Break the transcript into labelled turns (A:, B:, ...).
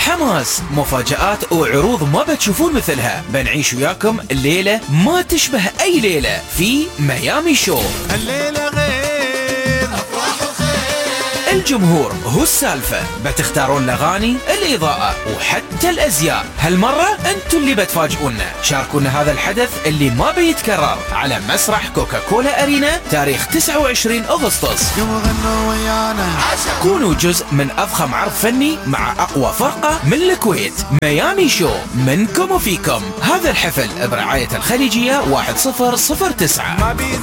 A: حماس، مفاجآت وعروض ما بتشوفون مثلها. بنعيش وياكم الليلة ما تشبه أي ليلة في ميامي شو.
B: الليلة غير، أفراح وخير،
A: الجمهور هو السالفة، بتختارون الأغاني، الإضاءة وحتى الأزياء. هالمرة أنتوا اللي بتفاجئونا. شاركونا هذا الحدث اللي ما بيتكرر على مسرح كوكاكولا أرينا تاريخ 29 أغسطس.
B: يوم غنوا ويانا.
A: كونوا جزء من أضخم عرض فني مع أقوى فرقة من الكويت. ميامي شو، منكم وفيكم. هذا الحفل برعاية الخليجية 1009.